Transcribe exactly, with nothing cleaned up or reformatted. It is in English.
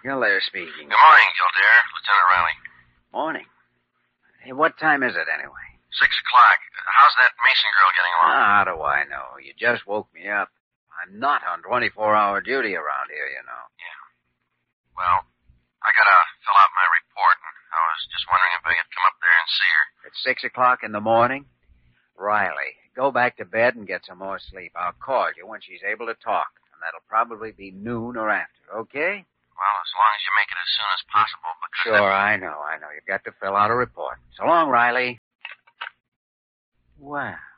Killer speaking. Good morning, Kildare. Lieutenant Riley. Morning. Hey, what time is it anyway? Six o'clock. How's that Mason girl getting along? Ah, how do I know? You just woke me up. I'm not on twenty-four hour duty around here, you know. Yeah. Well, I gotta fill out my report, and I was just wondering if I could come up there and see her. It's six o'clock in the morning? Riley, go back to bed and get some more sleep. I'll call you when she's able to talk, and that'll probably be noon or after, okay? Well, as long as you make it as soon as possible, because... Sure, I know, I know. You've got to fill out a report. So long, Riley. Well,